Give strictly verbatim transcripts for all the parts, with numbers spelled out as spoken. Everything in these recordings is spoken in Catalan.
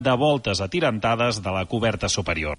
de voltes atirantades de la coberta superior.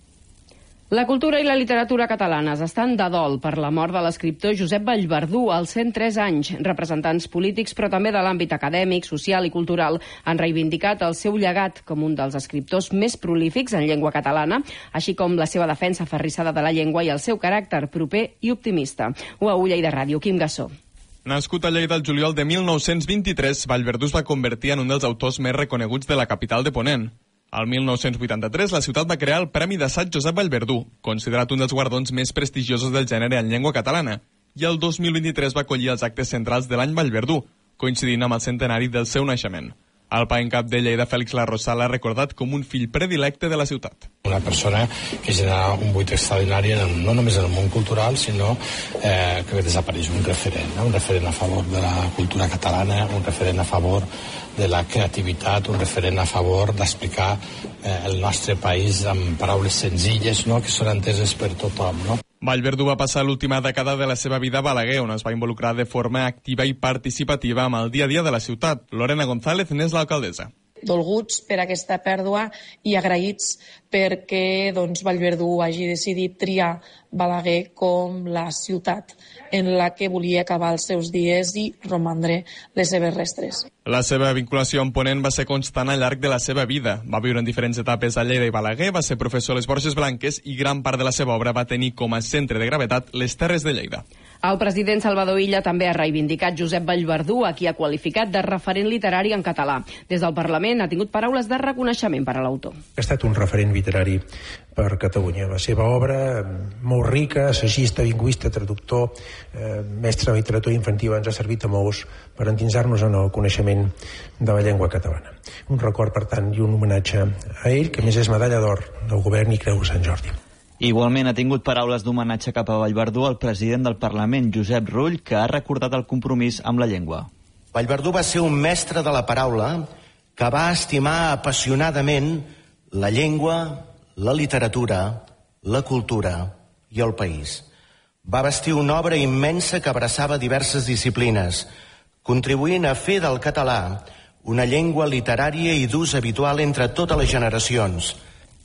La cultura i la literatura catalanes estan de dol per la mort de l'escriptor Josep Vallverdú als cent tres anys. Representants polítics, però també de l'àmbit acadèmic, social i cultural, han reivindicat el seu llegat com un dels escriptors més prolífics en llengua catalana, així com la seva defensa aferrissada de la llengua i el seu caràcter proper i optimista. U A U Lleida Ràdio, Quim Gassó. Nascut a Lleida el juliol de mil nou-cents vint-i-tres, Vallverdú es va convertir en un dels autors més reconeguts de la capital de Ponent. Al mil nou-cents vuitanta-tres, la ciutat va crear el Premi d'Assaig Josep Vallverdú, considerat un dels guardons més prestigiosos del gènere en llengua catalana, i el dos mil vint-i-tres va acollir els actes centrals de l'any Vallverdú, coincidint amb el centenari del seu naixement. El pa en cap de Lleida, Fèlix Larrosa, l'ha recordat com un fill predilecte de la ciutat. Una persona que genera un buit extraordinari no només en el món cultural, sinó eh, que desapareix un referent, no? Un referent a favor de la cultura catalana, un referent a favor de la creativitat, un referent a favor d'explicar eh, el nostre país amb paraules senzilles, no? Que són enteses per tothom, no? Vallverdú va passar l'última dècada de la seva vida a Balaguer, on es va involucrar de forma activa i participativa amb el dia a dia de la ciutat. Lorena González n'és l'alcaldessa. Dolguts per aquesta pèrdua i agraïts perquè doncs, Vallverdú hagi decidit triar Balaguer com la ciutat en la que volia acabar els seus dies i romandre les seves restres. La seva vinculació amb Ponent va ser constant al llarg de la seva vida. Va viure en diferents etapes a Lleida i Balaguer, va ser professor a les Borges Blanques i gran part de la seva obra va tenir com a centre de gravetat les Terres de Lleida. El president Salvador Illa també ha reivindicat Josep Vallverdú, a qui ha qualificat de referent literari en català. Des del Parlament ha tingut paraules de reconeixement per a l'autor. Ha estat un referent literari per Catalunya. La seva obra, molt rica, assagista, lingüista, traductor, eh, mestre de literatura infantil, ens ha servit a molts per endinsar-nos en el coneixement de la llengua catalana. Un record, per tant, i un homenatge a ell, que més és medalla d'or del govern i Creu de Sant Jordi. Igualment ha tingut paraules d'homenatge cap a Vallverdú el president del Parlament, Josep Rull, que ha recordat el compromís amb la llengua. Vallverdú va ser un mestre de la paraula que va estimar apassionadament la llengua, la literatura, la cultura i el país. Va bastir una obra immensa que abraçava diverses disciplines, contribuint a fer del català una llengua literària i d'ús habitual entre totes les generacions.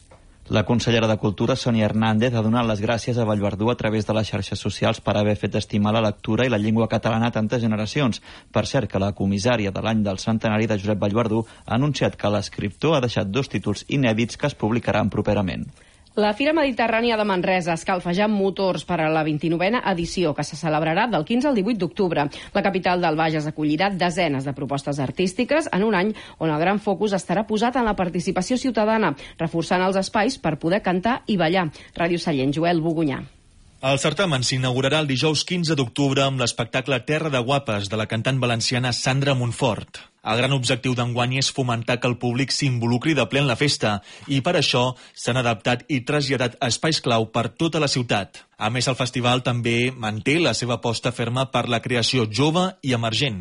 La consellera de Cultura, Sònia Hernández, ha donat les gràcies a Vallverdú a través de les xarxes socials per haver fet estimar la lectura i la llengua catalana a tantes generacions. Per cert, que la comissària de l'any del centenari de Josep Vallverdú ha anunciat que l'escriptor ha deixat dos títols inèdits que es publicaran properament. La Fira Mediterrània de Manresa escalfejant motors per a la vint-i-novena edició, que se celebrarà del quinze al divuit d'octubre. La capital del Bages acollirà desenes de propostes artístiques en un any on el gran focus estarà posat en la participació ciutadana, reforçant els espais per poder cantar i ballar. Ràdio Sallent, Joel Bogunyà. El certamen s'inaugurarà el dijous quinze d'octubre amb l'espectacle Terra de Guapes de la cantant valenciana Sandra Montfort. El gran objectiu d'enguany és fomentar que el públic s'involucri de ple en la festa i per això s'han adaptat i traslladat espais clau per tota la ciutat. A més, el festival també manté la seva aposta ferma per la creació jove i emergent.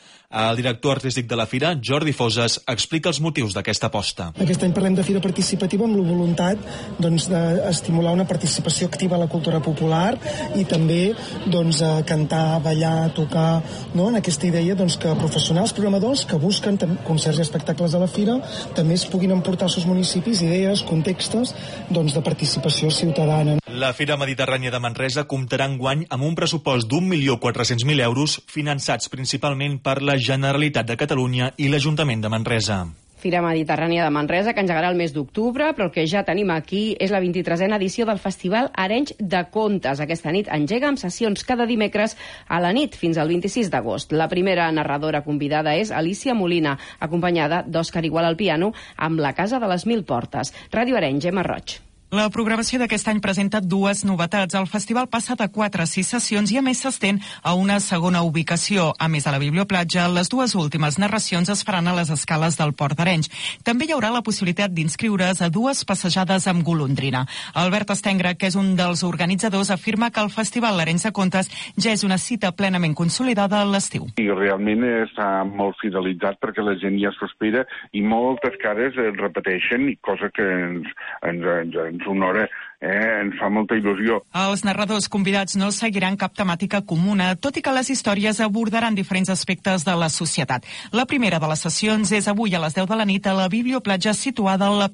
El director artístic de la Fira, Jordi Foses, explica els motius d'aquesta aposta. Aquest any parlem de Fira Participativa amb la voluntat doncs, d'estimular una participació activa a la cultura popular i també doncs, a cantar, ballar, tocar, no? En aquesta idea doncs, que professionals programadors que busquen concerts i espectacles a la Fira també es puguin emportar als seus municipis idees, contextos doncs, de participació ciutadana. La Fira Mediterrània de Manresa comptarà enguany amb un pressupost d'un milió quatre-cents mil euros finançats principalment per la Generalitat de Catalunya i l'Ajuntament de Manresa. Fira Mediterrània de Manresa, que engegarà el mes d'octubre, però el que ja tenim aquí és la vint-i-tresena edició del Festival Arenys de Contes. Aquesta nit engega amb sessions cada dimecres a la nit fins al vint-i-sis d'agost. La primera narradora convidada és Alicia Molina, acompanyada d'Òscar Igual al piano, amb La Casa de les Mil Portes. Ràdio Arenys, Gemma Roig. La programació d'aquest any presenta dues novetats. El festival passa de quatre a sis sessions i a més s'estén a una segona ubicació. A més de la Biblioplatja, les dues últimes narracions es faran a les escales del Port d'Arenys. També hi haurà la possibilitat d'inscriure's a dues passejades amb golondrina. Albert Estengre, que és un dels organitzadors, afirma que el Festival Arenys de Contes ja és una cita plenament consolidada a l'estiu. I realment està molt fidelitzat perquè la gent ja s'ho espera i moltes cares repeteixen, cosa que ens, ens, ens sonora eh, ens fa molta il·lusió. Els narradors convidats no seguiran cap temàtica comuna, tot i que les històries abordaran diferents aspectes de la societat. La primera de les sessions és avui a les deu de la nit a la Biblioplatja situada a la